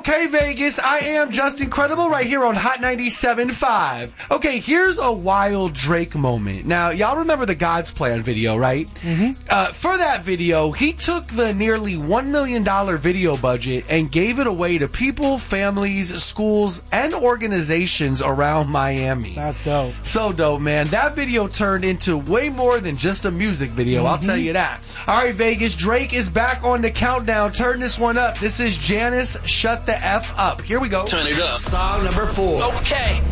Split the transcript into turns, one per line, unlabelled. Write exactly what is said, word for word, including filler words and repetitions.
Okay, Vegas, I am just incredible right here on Hot ninety-seven point five. Okay, here's a wild Drake moment. Now, y'all remember the God's Plan video, right? Mm-hmm. Uh, for that video, he took the nearly one million dollars video budget and gave it away to people, families, schools, and organizations around Miami.
That's dope.
So dope, man. That video turned into way more than just a music video, mm-hmm. I'll tell you that. All right, Vegas, Drake is back on the countdown. Turn this one up. This is Janice, Shut the F Up. Here we go.
Turn it up.
Song number four.
Okay.